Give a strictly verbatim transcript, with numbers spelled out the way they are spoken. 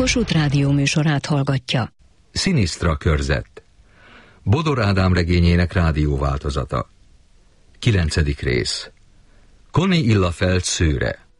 Kossuth Rádió műsorát hallgatja. Szinisztra körzet. Bodor Ádám regényének rádióváltozata. Kilencedik rész. Connie Illafeld szőre.